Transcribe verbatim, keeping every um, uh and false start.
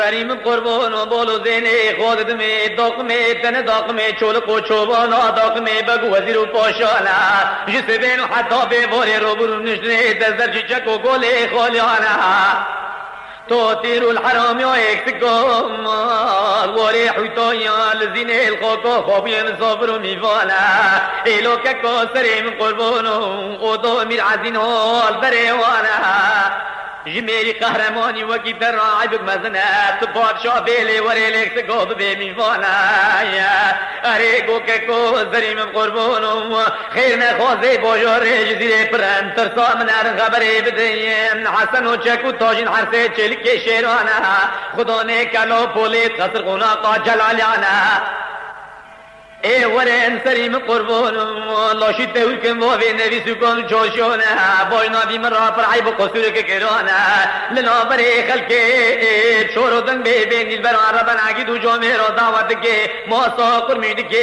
بریم قربان و بولو زینه خودت می داغمه تن داغمه چول قوچوبان داغمه بگو وزیر و پاشانا جس بین و حتی به باره رو برو نشنه دزر چچک و گل خالیانا تو تیر الحرام یا اکتگام واری حیطایا لزینه الخاکا خوابی مصافر و میوانا ایلو که کاسریم قربان و خدا میر عزین حال بریوانا جمیری قهرمانی وکی در راعبک مزنت پادشاه بیلی وری لیکت گوب بی میوانا اره گو که کو زریم قربانم خیر نخوازه باجار جزیره پرن ترسا من ارن خبری بدیم حسن و چکو تاجین حرسه چلک شیرانا خدا نه کلا پولیت خسر قناقا جلالیانا ای ورن سریم قربانم لاشی تهوی کن و بی نویسو کن جوشونه باینا بی من را پر عیب و قصور که کرانه لنا بری خلقه چورو دن بی بین نیل بران ربن عقید و جامعه را دعوت که ما ساقر میده که